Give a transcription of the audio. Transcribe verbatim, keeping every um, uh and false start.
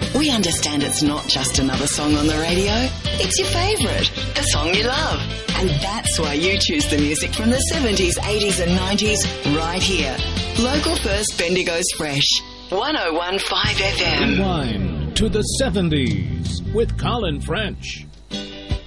We understand it's not just another song on the radio. It's your favourite, the song you love. And that's why you choose the music from the seventies, eighties and nineties right here. Local First Bendigo's Fresh. one oh one point five F M. Rewind to the seventies with Colin French.